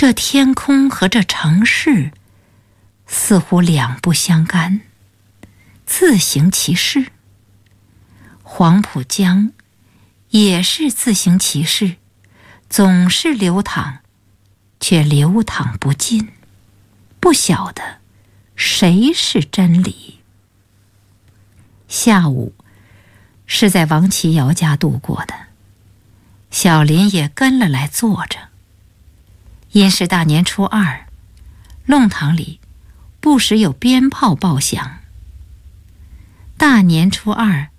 这天空和这城市似乎两不相干，自行其事。黄浦江也是自行其事，总是流淌，却流淌不尽，不晓得谁是真理。下午是在王琦尧家度过的，小林也跟了来坐着。因是大年初二，弄堂里不时有鞭炮报响。大年初二